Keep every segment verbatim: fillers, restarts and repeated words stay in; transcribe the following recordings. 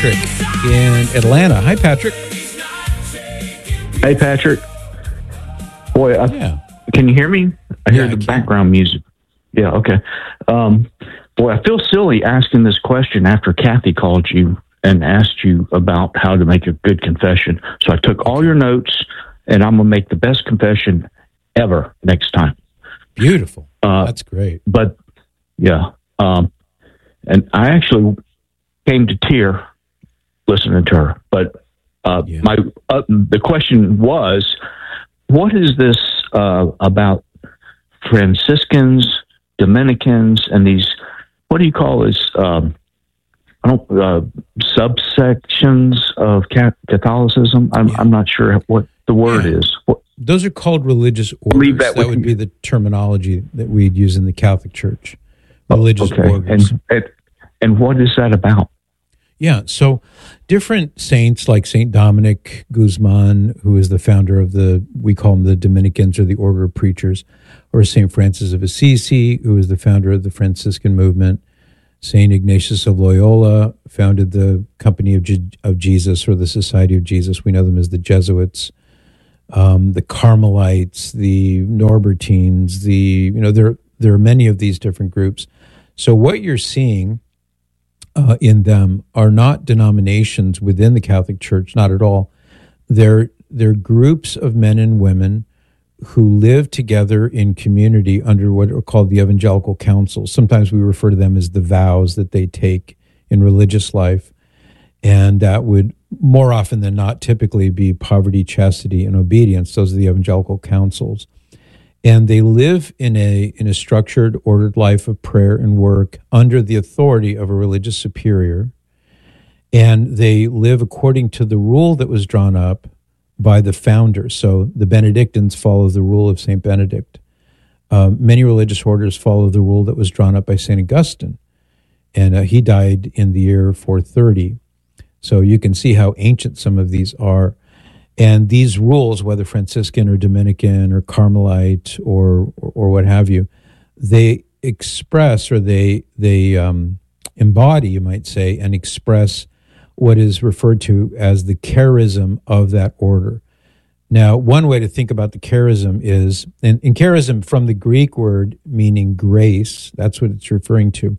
Patrick in Atlanta. Hi, Patrick. Hey, Patrick. Boy, I, yeah. Can you hear me? I hear yeah, the I background music. Yeah, okay. Um, boy, I feel silly asking this question after Kathy called you and asked you about how to make a good confession. So I took all your notes, and I'm going to make the best confession ever next time. Beautiful. Uh, That's great. But, yeah. Um, and I actually came to tear listening to her. But uh, Yeah. my uh, the question was, what is this uh, about Franciscans, Dominicans, and these, what do you call this, um, I don't, uh, subsections of Catholicism? I'm, Yeah. I'm not sure what the word Yeah. is. What, Those are called religious orders. Leave that That, with would you. be the terminology that we'd use in the Catholic Church. Religious okay. orders. And, and, and what is that about? Yeah, so different saints like Saint Dominic Guzman, who is the founder of the, we call them the Dominicans or the Order of Preachers, or Saint Francis of Assisi, who is the founder of the Franciscan movement. Saint Ignatius of Loyola founded the Company of, Je- of Jesus, or the Society of Jesus. We know them as the Jesuits. Um, the Carmelites, the Norbertines, the, you know, there, there are many of these different groups. So what you're seeing Uh, in them are not denominations within the Catholic Church, not at all. They're, they're groups of men and women who live together in community under what are called the evangelical councils. Sometimes we refer to them as the vows that they take in religious life. And that would more often than not typically be poverty, chastity, and obedience. Those are the evangelical councils. And they live in a in a structured, ordered life of prayer and work under the authority of a religious superior. And they live according to the rule that was drawn up by the founders. So the Benedictines follow the rule of Saint Benedict. Um, many religious orders follow the rule that was drawn up by Saint Augustine. And uh, he died in the year four thirty. So you can see how ancient some of these are. And these rules, whether Franciscan or Dominican or Carmelite or, or or what have you, they express or they they um, embody, you might say, and express what is referred to as the charism of that order. Now, one way to think about the charism is, and, and charism from the Greek word meaning grace, that's what it's referring to.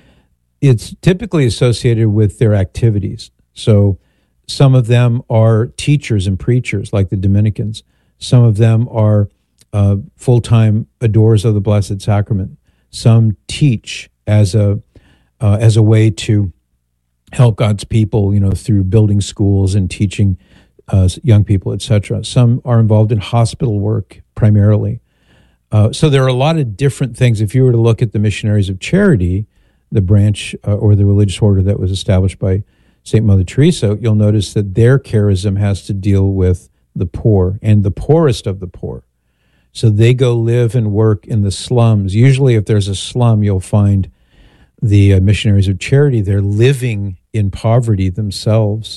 It's typically associated with their activities. So some of them are teachers and preachers, like the Dominicans. Some of them are uh, full-time adorers of the Blessed Sacrament. Some teach as a uh, as a way to help God's people, you know, through building schools and teaching uh, young people, et cetera. Some are involved in hospital work primarily. Uh, so there are a lot of different things. If you were to look at the Missionaries of Charity, the branch uh, or the religious order that was established by Saint Mother Teresa, you'll notice that their charism has to deal with the poor and the poorest of the poor. So they go live and work in the slums. Usually if there's a slum, you'll find the uh, Missionaries of Charity, they're living in poverty themselves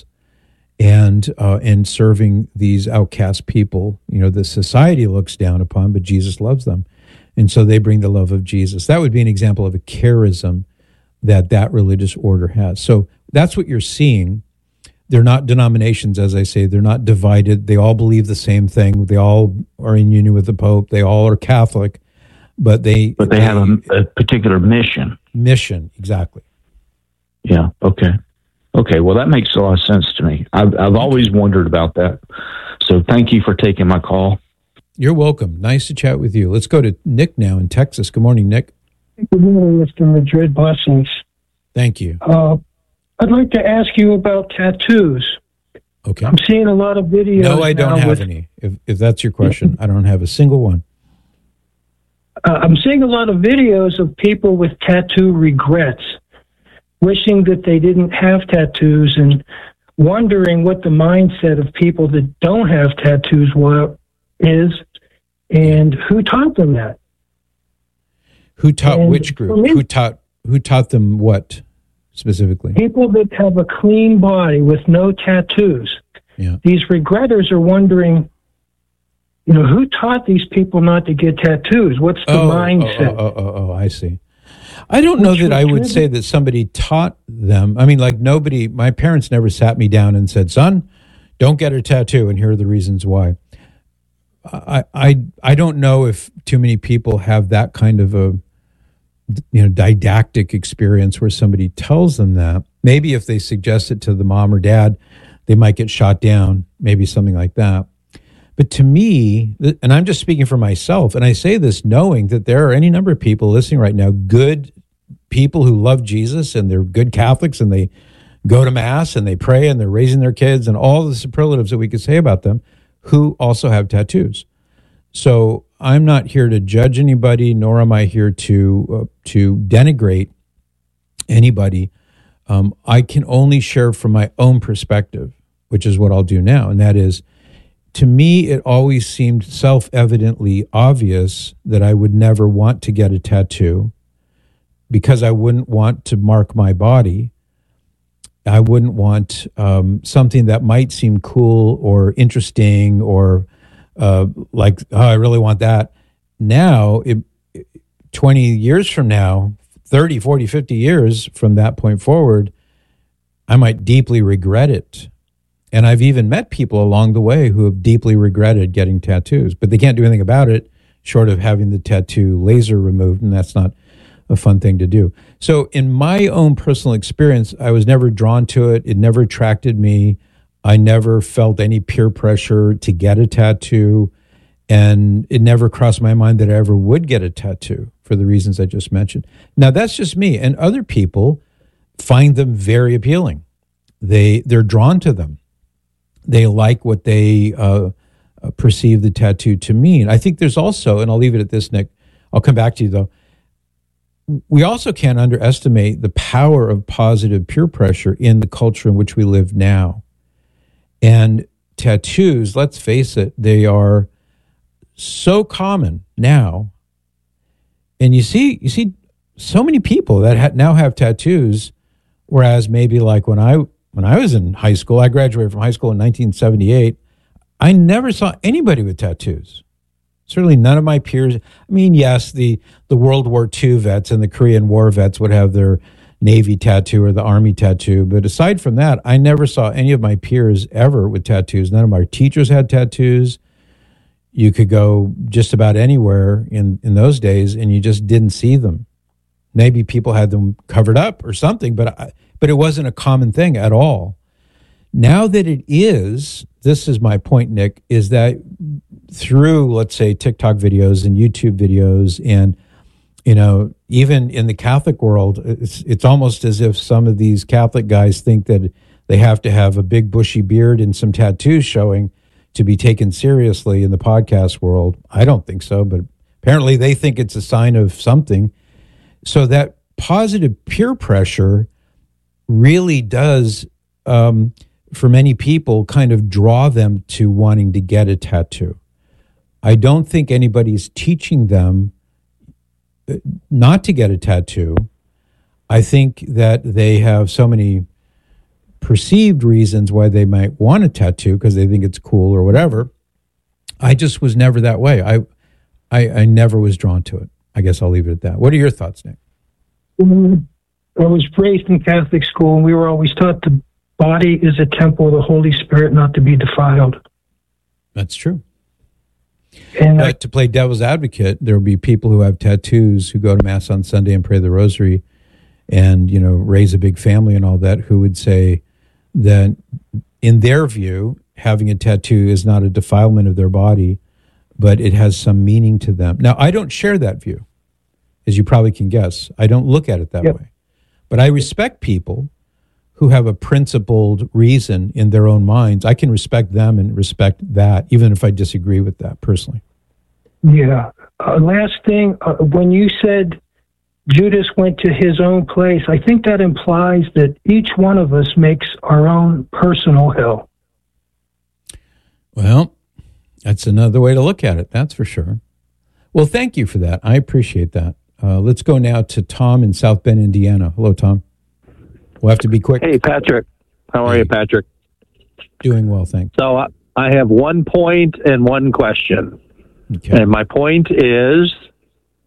and uh, and serving these outcast people, you know, the society looks down upon, but Jesus loves them. And so they bring the love of Jesus. That would be an example of a charism that that religious order has. So that's what you're seeing. They're not denominations, as I say. They're not divided. They all believe the same thing. They all are in union with the Pope. They all are Catholic, but they... But they, they have a, a particular mission. Mission, exactly. Yeah, okay. Okay, well, that makes a lot of sense to me. I've, I've always wondered about that. So thank you for taking my call. You're welcome. Nice to chat with you. Let's go to Nick now in Texas. Good morning, Nick. Good morning, Mister Madrid. Blessings. Thank you. Uh, I'd like to ask you about tattoos. Okay. I'm seeing a lot of videos. No, I don't have with, any. If, if that's your question, I don't have a single one. Uh, I'm seeing a lot of videos of people with tattoo regrets, wishing that they didn't have tattoos and wondering what the mindset of people that don't have tattoos were, is and who taught them that. Who taught and which group? Me, who taught who taught them what specifically? People that have a clean body with no tattoos. Yeah. These regretters are wondering, you know, who taught these people not to get tattoos? What's the oh, mindset? Oh, oh, oh, oh, oh, I see. I don't know that I would say that somebody taught them. I mean, like nobody, my parents never sat me down and said, son, don't get a tattoo, and here are the reasons why. I, I, I don't know if too many people have that kind of a, you know, didactic experience where somebody tells them that. Maybe if they suggest it to the mom or dad, they might get shot down, maybe something like that. But to me, and I'm just speaking for myself, and I say this knowing that there are any number of people listening right now, good people who love Jesus and they're good Catholics and they go to Mass and they pray and they're raising their kids and all the superlatives that we could say about them, who also have tattoos. So I'm not here to judge anybody, nor am I here to uh, to denigrate anybody. Um, I can only share from my own perspective, which is what I'll do now, and that is, to me, it always seemed self-evidently obvious that I would never want to get a tattoo because I wouldn't want to mark my body. I wouldn't want um, something that might seem cool or interesting or uh, like, oh, I really want that. Now, it, twenty years from now, thirty, forty, fifty years from that point forward, I might deeply regret it. And I've even met people along the way who have deeply regretted getting tattoos, but they can't do anything about it short of having the tattoo laser removed, and that's not a fun thing to do. So in my own personal experience, I was never drawn to it. It never attracted me. I never felt any peer pressure to get a tattoo, and it never crossed my mind that I ever would get a tattoo for the reasons I just mentioned. Now, that's just me, and other people find them very appealing. They, they're drawn to them. They like what they uh, perceive the tattoo to mean. I think there's also, and I'll leave it at this, Nick, I'll come back to you though, we also can't underestimate the power of positive peer pressure in the culture in which we live now. And tattoos, let's face it, they are so common now. And you see, you see so many people that ha- now have tattoos, whereas maybe like when I When I was in high school, I graduated from high school in nineteen seventy-eight, I never saw anybody with tattoos. Certainly none of my peers. I mean, yes, the, the World War Two vets and the Korean War vets would have their Navy tattoo or the Army tattoo. But aside from that, I never saw any of my peers ever with tattoos. None of my teachers had tattoos. You could go just about anywhere in, in those days, and you just didn't see them. Maybe people had them covered up or something, but I, but it wasn't a common thing at all. Now that it is, this is my point, Nick, is that through, let's say, TikTok videos and YouTube videos, and, you know, even in the Catholic world, it's, it's almost as if some of these Catholic guys think that they have to have a big bushy beard and some tattoos showing to be taken seriously in the podcast world. I don't think so, but apparently they think it's a sign of something. So that positive peer pressure really does, um, for many people, kind of draw them to wanting to get a tattoo. I don't think anybody's teaching them not to get a tattoo. I think that they have so many perceived reasons why they might want a tattoo because they think it's cool or whatever. I just was never that way. I, I, I never was drawn to it. I guess I'll leave it at that. What are your thoughts, Nick? I was raised in Catholic school, and we were always taught the body is a temple of the Holy Spirit, not to be defiled. That's true. And uh, I, to play devil's advocate, there will be people who have tattoos who go to Mass on Sunday and pray the Rosary and, you know, raise a big family and all that, who would say that in their view, having a tattoo is not a defilement of their body, but it has some meaning to them. Now, I don't share that view, as you probably can guess. I don't look at it that Yep. way. But I respect people who have a principled reason in their own minds. I can respect them and respect that, even if I disagree with that personally. yeah. Uh, last thing, uh, when you said Judas went to his own place, I think that implies that each one of us makes our own personal hell. Well, that's another way to look at it, that's for sure. Well, thank you for that. I appreciate that. Uh, let's go now to Tom in South Bend, Indiana. Hello, Tom. We'll have to be quick. Hey, Patrick. How are Hey. you, Patrick? Doing well, thanks. So I, I have one point and one question. Okay. And my point is,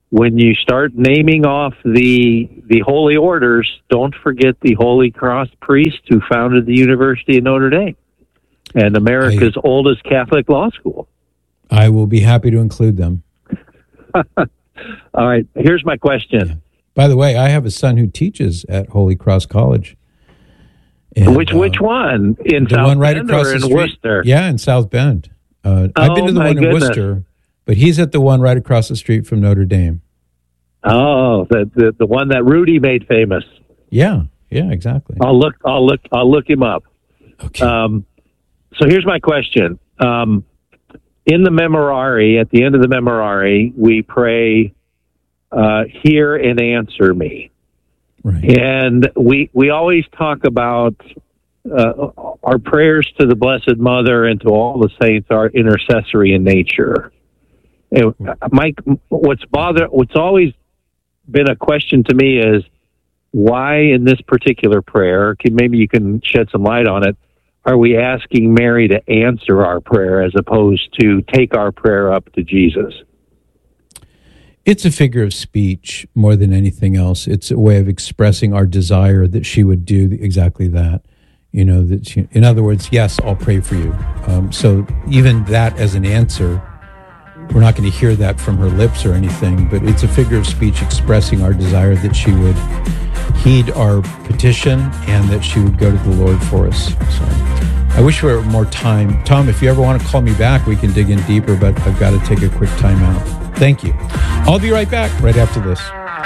when you start naming off the the holy orders, don't forget the Holy Cross priest who founded the University of Notre Dame and America's I, oldest Catholic law school. I will be happy to include them. All right, here's my question. Yeah. By the way, I have a son who teaches at Holy Cross College. And, which which uh, one? In the South one right Bend across or the in street? Worcester? Yeah, in South Bend. Uh, oh, I've been to the one goodness. in Worcester, but he's at the one right across the street from Notre Dame. Oh, the, the the one that Rudy made famous. Yeah, yeah, exactly. I'll look. I'll look. I'll look him up. Okay. Um, so here's my question. Um, in the Memorare, at the end of the Memorare, we pray, uh, "Hear and answer me." Right. And we we always talk about uh, our prayers to the Blessed Mother and to all the saints are intercessory in nature. And Mike, what's bother what's always been a question to me is why in this particular prayer, can, maybe you can shed some light on it, are we asking Mary to answer our prayer as opposed to take our prayer up to Jesus? It's a figure of speech more than anything else. It's a way of expressing our desire that she would do exactly that. You know, that she, in other words, yes, I'll pray for you. Um, so even that as an answer, we're not going to hear that from her lips or anything, but it's a figure of speech expressing our desire that she would heed our petition and that she would go to the Lord for us. So I wish we had more time. Tom, if you ever want to call me back, we can dig in deeper, but I've got to take a quick time out. Thank you. I'll be right back right after this.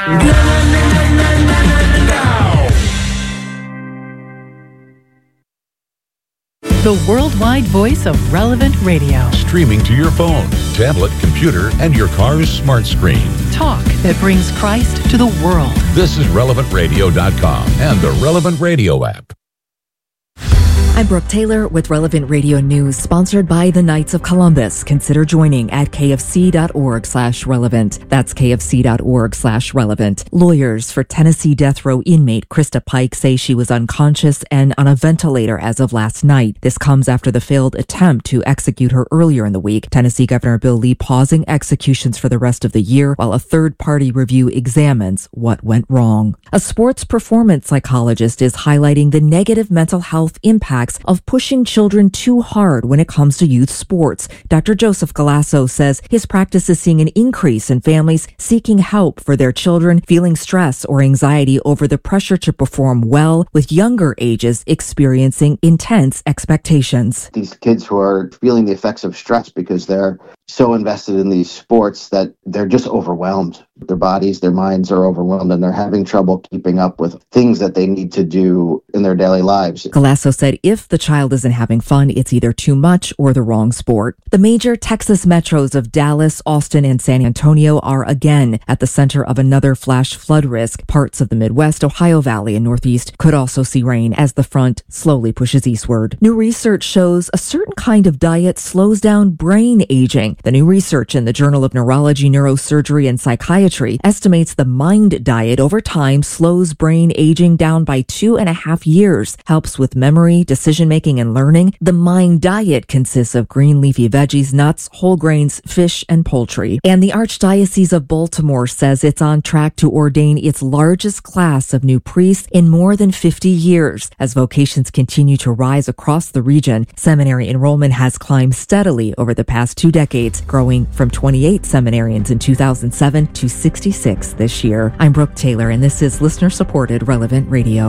The worldwide voice of Relevant Radio. Streaming to your phone, tablet, computer, and your car's smart screen. Talk that brings Christ to the world. This is relevant radio dot com and the Relevant Radio app. I'm Brooke Taylor with Relevant Radio News, sponsored by the Knights of Columbus. Consider joining at kfc.org slash relevant. That's kfc.org slash relevant. Lawyers for Tennessee death row inmate Krista Pike say she was unconscious and on a ventilator as of last night. This comes after the failed attempt to execute her earlier in the week. Tennessee Governor Bill Lee pausing executions for the rest of the year while a third-party review examines what went wrong. A sports performance psychologist is highlighting the negative mental health impact of pushing children too hard when it comes to youth sports. Doctor Joseph Galasso says his practice is seeing an increase in families seeking help for their children feeling stress or anxiety over the pressure to perform well, with younger ages experiencing intense expectations. These kids who are feeling the effects of stress because they're so invested in these sports that they're just overwhelmed. Their bodies, their minds are overwhelmed, and they're having trouble keeping up with things that they need to do in their daily lives. Galasso said if the child isn't having fun, it's either too much or the wrong sport. The major Texas metros of Dallas, Austin, and San Antonio are again at the center of another flash flood risk. Parts of the Midwest, Ohio Valley, and Northeast could also see rain as the front slowly pushes eastward. New research shows a certain kind of diet slows down brain aging. The new research in the Journal of Neurology, Neurosurgery, and Psychiatry estimates the MIND diet over time slows brain aging down by two and a half years, helps with memory, decision-making, and learning. The MIND diet consists of green leafy veggies, nuts, whole grains, fish, and poultry. And the Archdiocese of Baltimore says it's on track to ordain its largest class of new priests in more than fifty years. As vocations continue to rise across the region, seminary enrollment has climbed steadily over the past two decades, growing from twenty-eight seminarians in two thousand seven to sixty-six this year. I'm Brooke Taylor, and this is listener-supported Relevant Radio.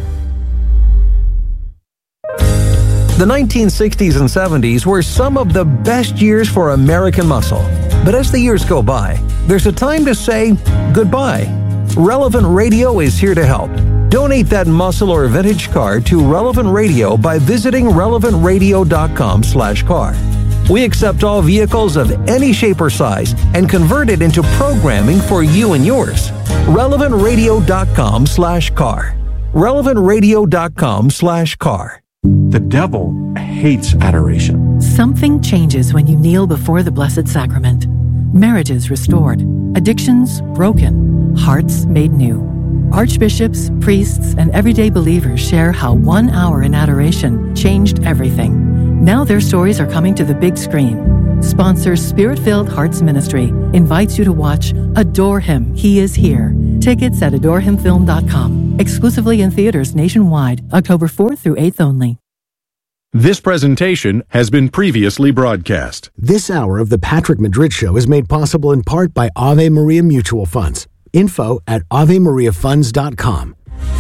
The nineteen sixties and seventies were some of the best years for American muscle. But as the years go by, there's a time to say goodbye. Relevant Radio is here to help. Donate that muscle or vintage car to Relevant Radio by visiting relevant radio dot com slash car. We accept all vehicles of any shape or size and convert it into programming for you and yours. relevant radio dot com slash car. relevant radio dot com slash car. The devil hates adoration. Something changes when you kneel before the Blessed Sacrament. Marriages restored, addictions broken, hearts made new. Archbishops, priests, and everyday believers share how one hour in adoration changed everything. Now their stories are coming to the big screen. sponsors Spirit-Filled Hearts Ministry, invites you to watch Adore Him, He Is Here. Tickets at adore him film dot com. Exclusively in theaters nationwide, October fourth through eighth only. This presentation has been previously broadcast. This hour of the Patrick Madrid Show is made possible in part by Ave Maria Mutual Funds. Info at ave maria funds dot com.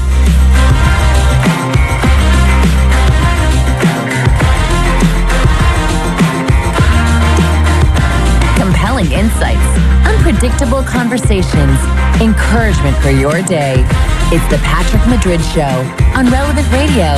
Compelling insights, unpredictable conversations, encouragement for your day. It's the Patrick Madrid Show on Relevant Radio.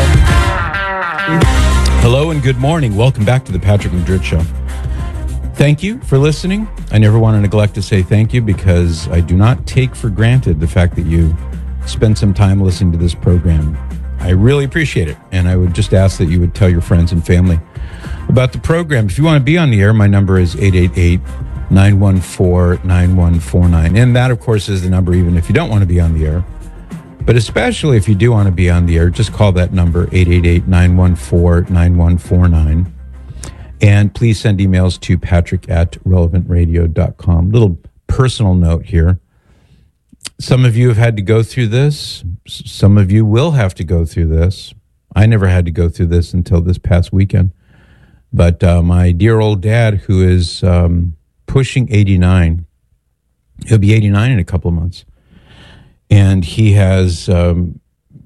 Hello and good morning. Welcome back to the Patrick Madrid Show. Thank you for listening. I never want to neglect to say thank you because I do not take for granted the fact that you spend some time listening to this program. I really appreciate it. And I would just ask that you would tell your friends and family about the program. If you want to be on the air, my number is eight eight eight, nine one four, nine one four nine. And that, of course, is the number even if you don't want to be on the air. But especially if you do want to be on the air, just call that number, eight eight eight, nine one four, nine one four nine. And please send emails to patrick at relevant radio dot com. Little personal note here. Some of you have had to go through this. Some of you will have to go through this. I never had to go through this until this past weekend. But uh, my dear old dad, who is um, pushing eighty-nine, he'll be eighty-nine in a couple of months. And he has um,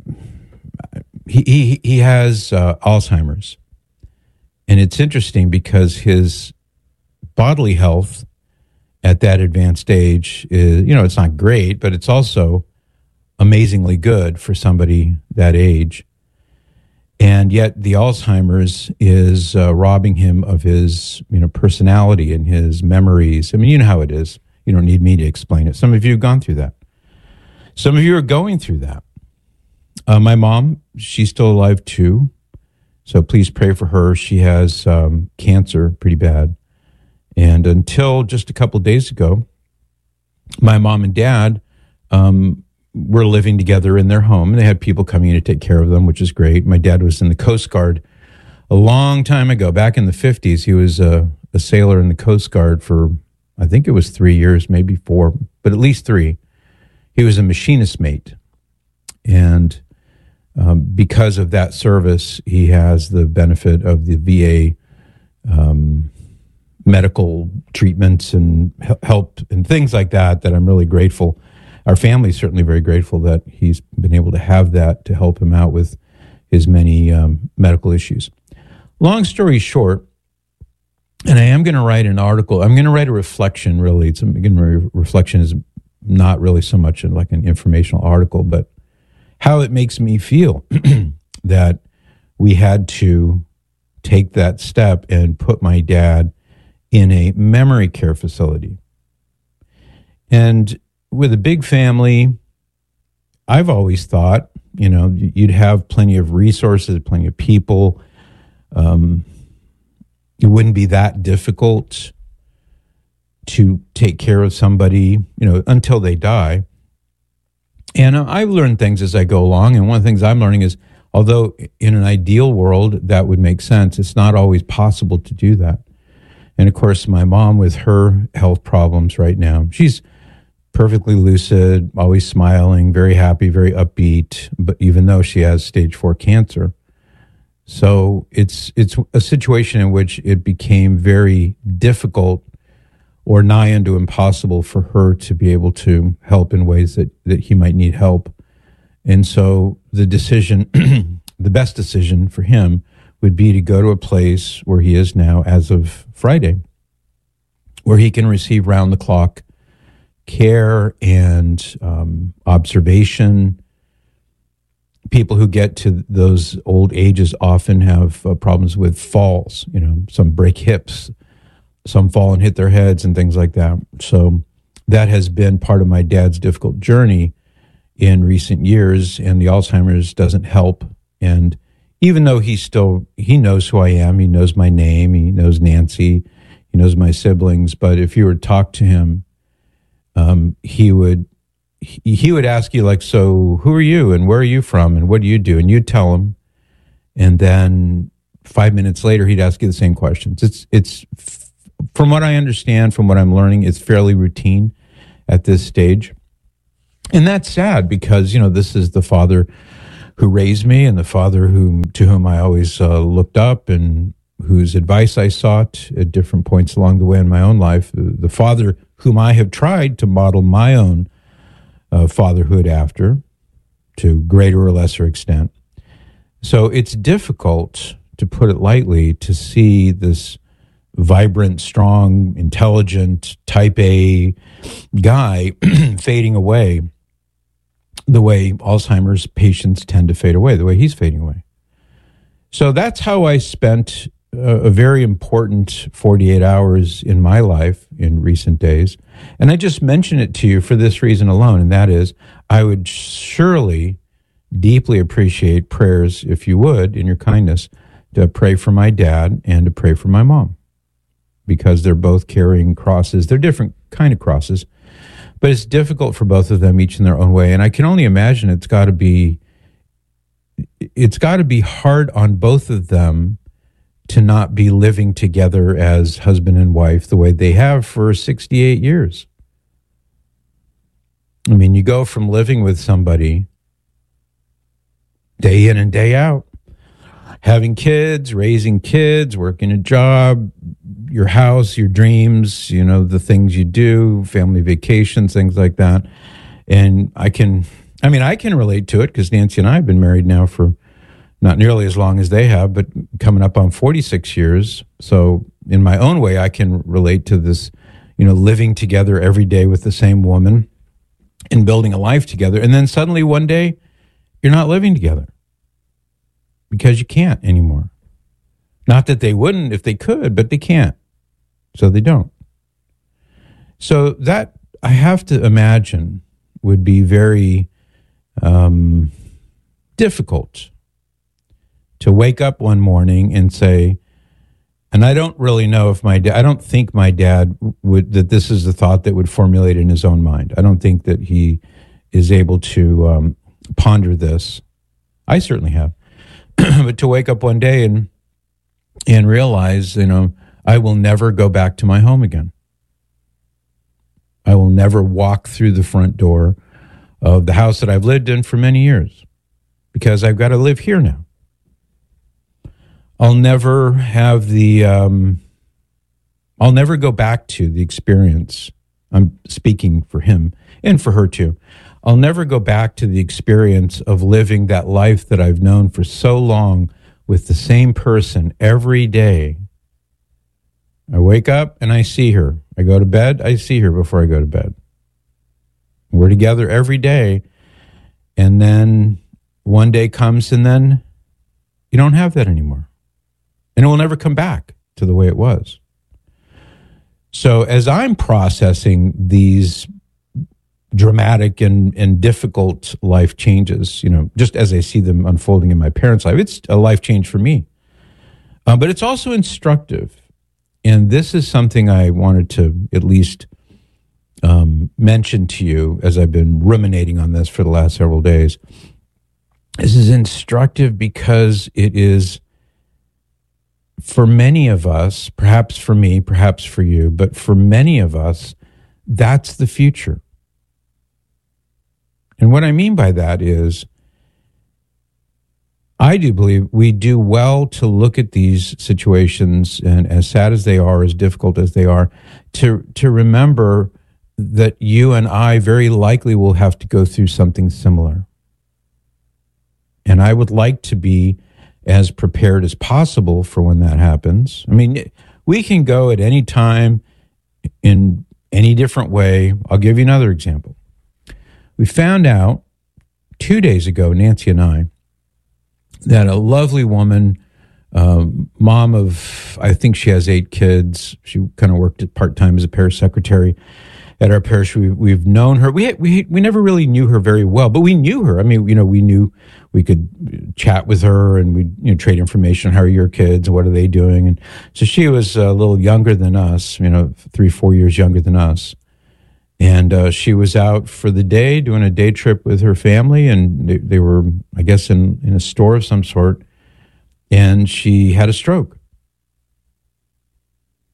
he, he he has uh, Alzheimer's, and it's interesting because his bodily health at that advanced age is, you know, it's not great, but it's also amazingly good for somebody that age. And yet the Alzheimer's is uh, robbing him of his, you know, personality and his memories. I mean, you know how it is. You don't need me to explain it. Some of you have gone through that. Some of you are going through that. Uh, my mom, she's still alive too. So please pray for her. She has um, cancer, pretty bad. And until just a couple of days ago, my mom and dad um, were living together in their home. They had people coming in to take care of them, which is great. My dad was in the Coast Guard a long time ago, back in the fifties. He was a, a sailor in the Coast Guard for, I think it was three years, maybe four, but at least three. He was a machinist mate, and um, because of that service, he has the benefit of the V A um, medical treatments and help and things like that, that I'm really grateful. Our family's certainly very grateful that he's been able to have that to help him out with his many um, medical issues. Long story short, and I am going to write an article. I'm going to write a reflection, really. It's a, again, a reflection is not really so much like an informational article, but how it makes me feel that we had to take that step and put my dad in a memory care facility. And with a big family, I've always thought, you know, you'd have plenty of resources, plenty of people. Um, it wouldn't be that difficult to take care of somebody, you know, until they die. And I've learned things as I go along. And one of the things I'm learning is, although in an ideal world that would make sense, it's not always possible to do that. And of course, my mom with her health problems right now, she's perfectly lucid, always smiling, very happy, very upbeat, but even though she has stage four cancer. So it's it's a situation in which it became very difficult or nigh unto impossible for her to be able to help in ways that, that he might need help. And so the decision, the best decision for him would be to go to a place where he is now as of Friday, where he can receive round-the-clock care and um, observation. People who get to those old ages often have uh, problems with falls. You know, some break hips, some fall and hit their heads and things like that. So that has been part of my dad's difficult journey in recent years, and the Alzheimer's doesn't help. And even though he still, he knows who I am, he knows my name, he knows Nancy, he knows my siblings, but if you were to talk to him, um, he would, he, he would ask you, like, so who are you and where are you from and what do you do? And you'd tell him, and then five minutes later, he'd ask you the same questions. It's, it's from what I understand, from what I'm learning, it's fairly routine at this stage. And that's sad because, you know, this is the father who raised me and the father whom, to whom I always uh, looked up and whose advice I sought at different points along the way in my own life. The father whom I have tried to model my own uh, fatherhood after to greater or lesser extent. So it's difficult, to put it lightly, to see this vibrant, strong, intelligent, type A guy fading away the way Alzheimer's patients tend to fade away, the way he's fading away. So that's how I spent a, a very important forty-eight hours in my life in recent days. And I just mention it to you for this reason alone, and that is I would surely deeply appreciate prayers, if you would, in your kindness, to pray for my dad and to pray for my mom, because they're both carrying crosses. They're different kind of crosses, but it's difficult for both of them, each in their own way. And I can only imagine it's got to be, it's got to be hard on both of them to not be living together as husband and wife the way they have for sixty-eight years. I mean, you go from living with somebody day in and day out, having kids, raising kids, working a job, your house, your dreams, you know, the things you do, family vacations, things like that. And I can, I mean, I can relate to it because Nancy and I have been married now for not nearly as long as they have, but coming up on forty-six years. So in my own way, I can relate to this, you know, living together every day with the same woman and building a life together. And then suddenly one day you're not living together because you can't anymore. Not that they wouldn't if they could, but they can't. So they don't. So that, I have to imagine, would be very um, difficult to wake up one morning and say, and I don't really know if my dad, I don't think my dad would, that this is the thought that would formulate in his own mind. I don't think that he is able to um, ponder this. I certainly have. But to wake up one day and and realize, you know, I will never go back to my home again. I will never walk through the front door of the house that I've lived in for many years because I've got to live here now. I'll never have the, um, I'll never go back to the experience. I'm speaking for him and for her too. I'll never go back to the experience of living that life that I've known for so long with the same person every day. I wake up and I see her. I go to bed, I see her before I go to bed. We're together every day. And then one day comes and then you don't have that anymore. And it will never come back to the way it was. So as I'm processing these dramatic and, and difficult life changes, you know, just as I see them unfolding in my parents' life, it's a life change for me. Uh, but it's also instructive. And this is something I wanted to at least um, mention to you as I've been ruminating on this for the last several days. This is instructive because it is, for many of us, perhaps for me, perhaps for you, but for many of us, that's the future. And what I mean by that is, I do believe we do well to look at these situations, and as sad as they are, as difficult as they are, to to remember that you and I very likely will have to go through something similar. And I would like to be as prepared as possible for when that happens. I mean, we can go at any time in any different way. I'll give you another example. We found out two days ago, Nancy and I, that a lovely woman, um, mom of, I think she has eight kids. She kind of worked at part-time as a parish secretary at our parish. We, we've known her. We, we, we never really knew her very well, but we knew her. I mean, you know, we knew we could chat with her and we'd, you know, trade information. How are your kids? What are they doing? And so she was a little younger than us, you know, three, four years younger than us. And uh, she was out for the day doing a day trip with her family, and they, they were, I guess, in, in a store of some sort, and she had a stroke.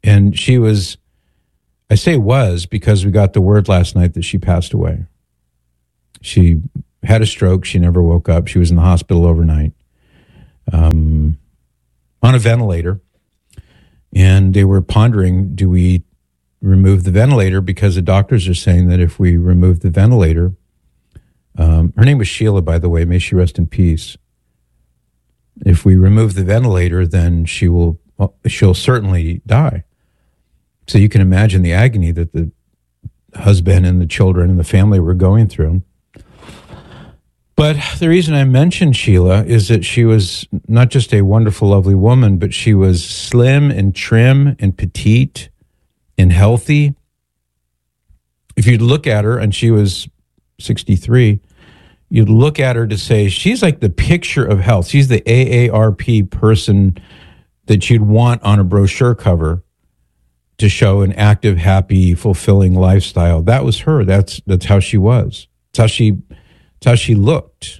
And she was, I say was because we got the word last night that she passed away. She had a stroke. She never woke up. She was in the hospital overnight um, on a ventilator. And they were pondering, do we remove the ventilator? Because the doctors are saying that if we remove the ventilator, um, her name was Sheila, by the way, may she rest in peace. If we remove the ventilator, then she will, she'll certainly die. So you can imagine the agony that the husband and the children and the family were going through. But the reason I mentioned Sheila is that she was not just a wonderful, lovely woman, but she was slim and trim and petite and healthy. If you'd look at her, and she was sixty-three, you'd look at her to say, she's like the picture of health. She's the A A R P person that you'd want on a brochure cover to show an active, happy, fulfilling lifestyle. That was her. That's that's how she was. That's how she, that's how she looked.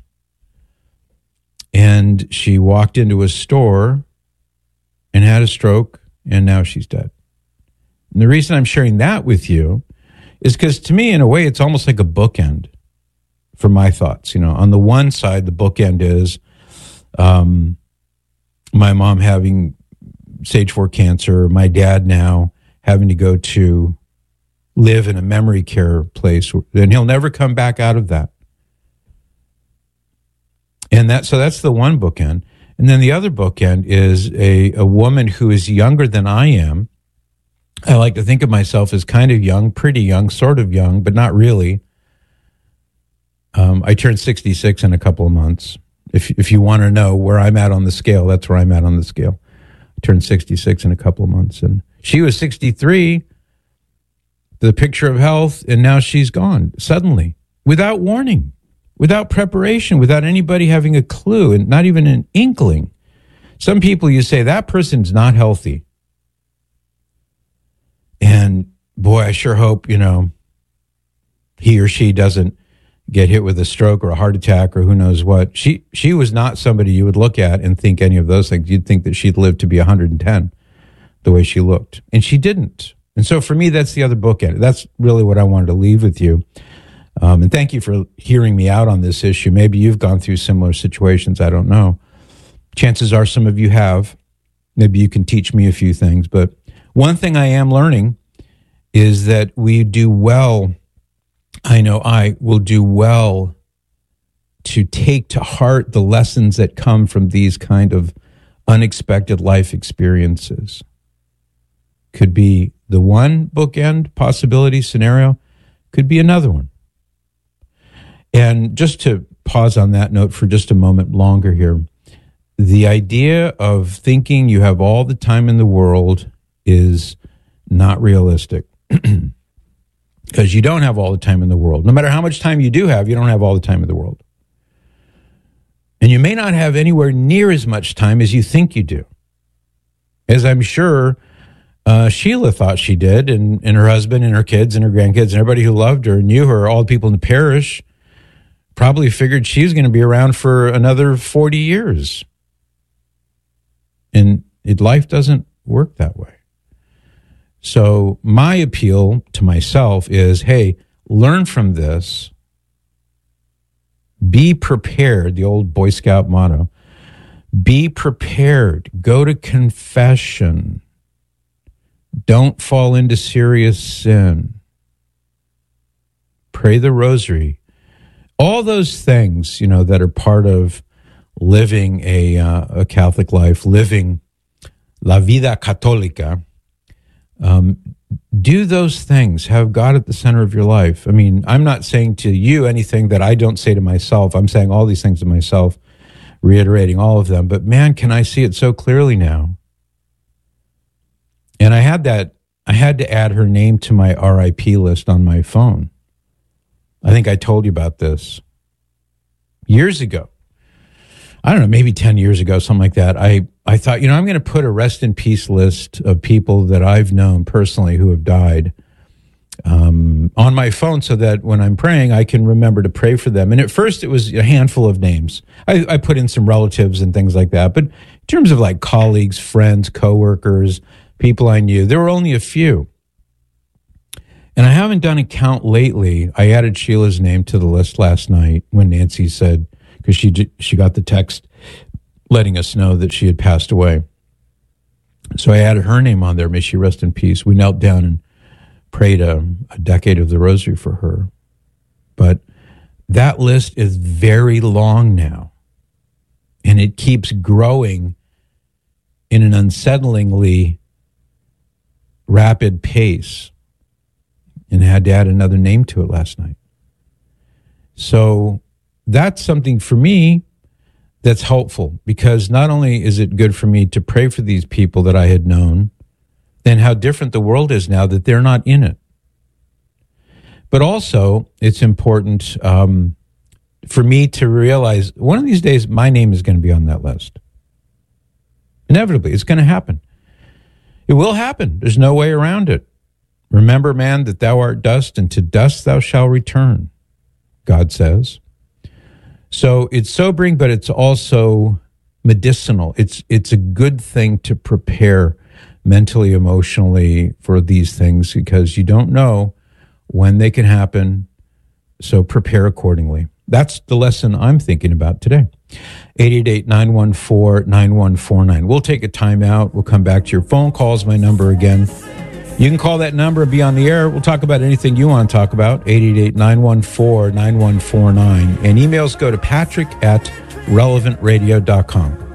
And she walked into a store and had a stroke, and now she's dead. And the reason I'm sharing that with you is because to me, in a way, it's almost like a bookend for my thoughts. You know, on the one side, the bookend is um, my mom having stage four cancer, my dad now having to go to live in a memory care place, and he'll never come back out of that. And that, so that's the one bookend. And then the other bookend is a, a woman who is younger than I am. I like to think of myself as kind of young, pretty young, sort of young, but not really. Um, I turned sixty-six in a couple of months. If if you want to know where I'm at on the scale, that's where I'm at on the scale. I turned sixty-six in a couple of months. And she was sixty-three, the picture of health, and now she's gone suddenly, without warning, without preparation, without anybody having a clue, and not even an inkling. Some people, you say, that person's not healthy. And boy, I sure hope, you know, he or she doesn't get hit with a stroke or a heart attack or who knows what. She she was not somebody you would look at and think any of those things. You'd think that she'd live to be one hundred ten the way she looked. And she didn't. And so for me, that's the other bookend. That's really what I wanted to leave with you. Um, and thank you for hearing me out on this issue. Maybe you've gone through similar situations. I don't know. Chances are some of you have. Maybe you can teach me a few things. But one thing I am learning is that we do well, I know I will do well to take to heart the lessons that come from these kind of unexpected life experiences. Could be the one bookend possibility scenario, could be another one. And just to pause on that note for just a moment longer here, the idea of thinking you have all the time in the world is not realistic. Because you don't have all the time in the world. No matter how much time you do have, you don't have all the time in the world. And you may not have anywhere near as much time as you think you do. As I'm sure uh, Sheila thought she did, and, and her husband and her kids and her grandkids and everybody who loved her and knew her, all the people in the parish, probably figured she was going to be around for another forty years. And it, life doesn't work that way. So my appeal to myself is, hey, learn from this. Be prepared, the old Boy Scout motto. Be prepared. Go to confession. Don't fall into serious sin. Pray the rosary. All those things, you know, that are part of living a, uh, a Catholic life, living la vida católica. Um, do those things. Have God at the center of your life. I mean, I'm not saying to you anything that I don't say to myself. I'm saying all these things to myself, reiterating all of them. But man, can I see it so clearly now? And I had that, I had to add her name to my R I P list on my phone. I think I told you about this years ago. I don't know, maybe ten years ago, something like that. I, I thought, you know, I'm going to put a rest in peace list of people that I've known personally who have died um, on my phone so that when I'm praying, I can remember to pray for them. And at first, it was a handful of names. I, I put in some relatives and things like that. But in terms of like colleagues, friends, coworkers, people I knew. There were only a few. And I haven't done a count lately. I added Sheila's name to the list last night when Nancy said, because she she got the text letting us know that she had passed away. So I added her name on there. May she rest in peace. We knelt down and prayed a, a decade of the rosary for her. But that list is very long now. And it keeps growing in an unsettlingly rapid pace. And I had to add another name to it last night. So that's something for me that's helpful, because not only is it good for me to pray for these people that I had known, then how different the world is now that they're not in it. But also, it's important um, for me to realize one of these days my name is going to be on that list. Inevitably, it's going to happen. It will happen. There's no way around it. Remember, man, that thou art dust, and to dust thou shalt return, God says. So it's sobering, but it's also medicinal. It's it's a good thing to prepare mentally, emotionally for these things, because you don't know when they can happen. So prepare accordingly. That's the lesson I'm thinking about today. eight eight eight, nine one four, nine one four nine. We'll take a time out. We'll come back to your phone calls. My number again. You can call that number and be on the air. We'll talk about anything you want to talk about. eight eight eight, nine one four, nine one four nine. And emails go to patrick at relevant radio dot com.